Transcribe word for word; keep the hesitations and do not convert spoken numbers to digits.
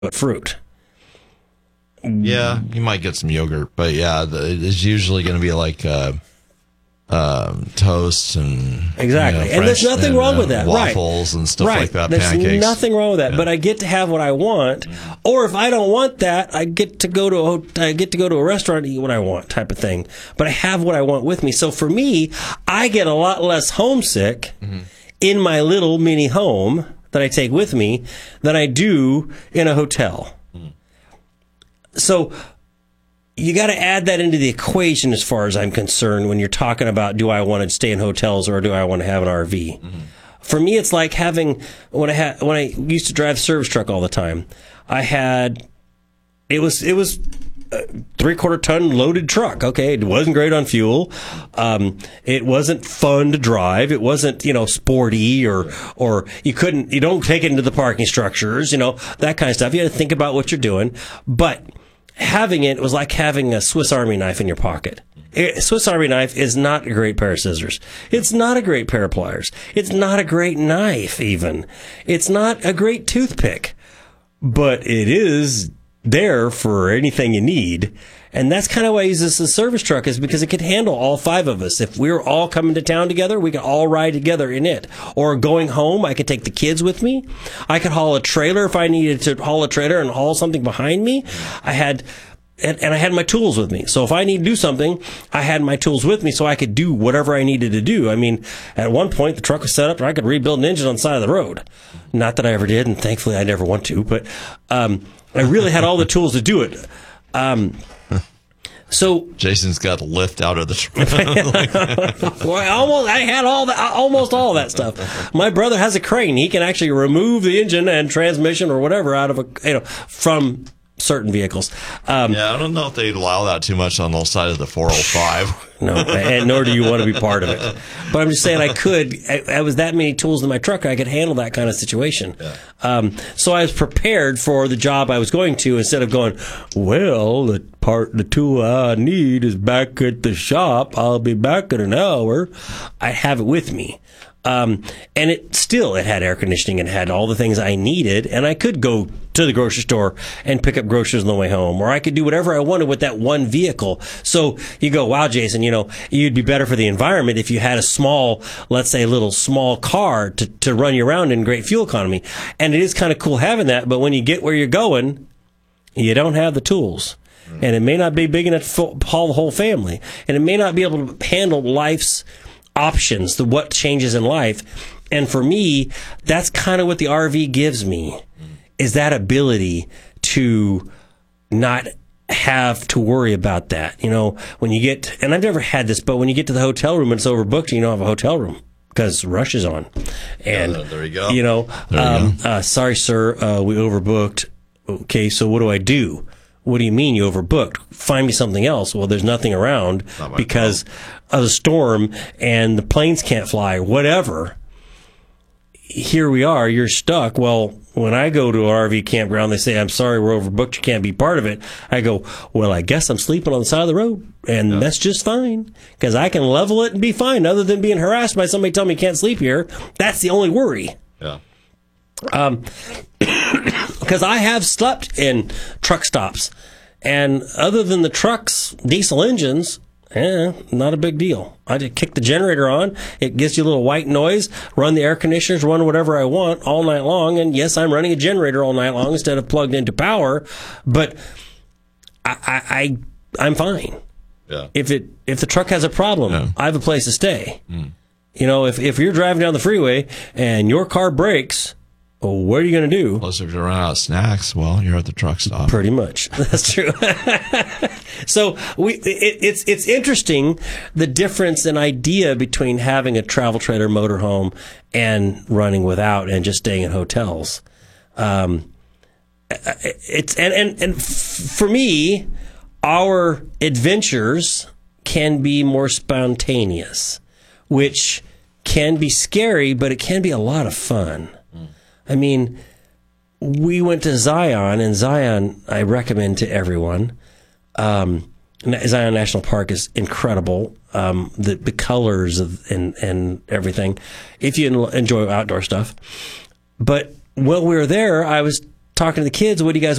but fruit. Yeah, you might get some yogurt, but yeah, the, it's usually going to be like uh, um, toast and exactly, you know, and there's French nothing and, wrong uh, with that. Waffles right. and stuff right. like that. There's pancakes. nothing wrong with that. Yeah. But I get to have what I want, or if I don't want that, I get to go to a, I get to go to a restaurant and eat what I want, type of thing. But I have what I want with me. So for me, I get a lot less homesick mm-hmm. in my little mini home that I take with me than I do in a hotel. Mm-hmm. So you got to add that into the equation as far as I'm concerned when you're talking about, do I want to stay in hotels or do I want to have an R V? Mm-hmm. For me, it's like having, when I had, when I used to drive service truck all the time, I had, it was, it was a three quarter ton loaded truck. Okay. It wasn't great on fuel. Um, it wasn't fun to drive. It wasn't, you know, sporty or, or you couldn't, you don't take it into the parking structures, you know, that kind of stuff. You had to think about what you're doing. But having it was like having a Swiss Army knife in your pocket. A Swiss Army knife is not a great pair of scissors. It's not a great pair of pliers. It's not a great knife, even. It's not a great toothpick. But it is there for anything you need. And that's kind of why I use this as a service truck, is because it could handle all five of us. If we were all coming to town together, we could all ride together in it. Or going home, I could take the kids with me. I could haul a trailer if I needed to haul a trailer and haul something behind me. I had, and, and I had my tools with me. So if I need to do something, I had my tools with me so I could do whatever I needed to do. I mean, at one point, the truck was set up and I could rebuild an engine on the side of the road. Not that I ever did, and thankfully I never want to, but um, I really had all the tools to do it. Um, So Jason's got to lift out of the truck. Well, I almost I had all the almost all that stuff. My brother has a crane; he can actually remove the engine and transmission or whatever out of a you know from certain vehicles. Um, yeah, I don't know if they'd allow that too much on the side of the four oh five. No, and nor do you want to be part of it. But I'm just saying, I could. I, I was that many tools in my truck, I could handle that kind of situation. Yeah. Um, so I was prepared for the job I was going to, instead of going, well, the part, the tool I need is back at the shop. I'll be back in an hour. I have it with me. Um, and it still, it had air conditioning and had all the things I needed, and I could go to the grocery store and pick up groceries on the way home, or I could do whatever I wanted with that one vehicle. So you go, wow, Jason, you know, you'd be better for the environment if you had a small, let's say a little small car to, to run you around in great fuel economy. And it is kind of cool having that, but when you get where you're going, you don't have the tools. And it may not be big enough to haul the whole family. And it may not be able to handle life's options, the what changes in life. And for me, that's kind of what the R V gives me, is that ability to not have to worry about that. You know, when you get, and I've never had this, but when you get to the hotel room and it's overbooked, you don't have a hotel room because rush is on. And, uh, there you go. You know, um, you go. Uh, sorry, sir, uh, we overbooked. Okay, so what do I do? What do you mean you overbooked? Find me something else. Well, there's nothing around because of the storm and the planes can't fly, whatever. Here we are, you're stuck. Well, when I go to an R V campground, they say, I'm sorry, we're overbooked, you can't be part of it. I go, well, I guess I'm sleeping on the side of the road, and yeah. that's just fine, because I can level it and be fine, other than being harassed by somebody telling me you can't sleep here. That's the only worry. Yeah. Um, because I have slept in truck stops, and other than the trucks, diesel engines, eh, not a big deal. I just kick the generator on, it gives you a little white noise, run the air conditioners, run whatever I want all night long, and yes, I'm running a generator all night long instead of plugged into power, but I, I, I I'm fine. Yeah. If it if the truck has a problem, yeah. I have a place to stay. Mm. You know, if if you're driving down the freeway and your car breaks, well, what are you going to do? Plus, if you run out of snacks, well, you're at the truck stop. Pretty much. That's true. So we, it, it's it's interesting, the difference in idea between having a travel trailer motorhome and running without and just staying in hotels. Um, it's and, and, and for me, our adventures can be more spontaneous, which can be scary, but it can be a lot of fun. I mean, we went to Zion, and Zion I recommend to everyone. Um, Zion National Park is incredible. Um, the, the colors of, and, and everything, if you enjoy outdoor stuff. But while we were there, I was talking to the kids, what do you guys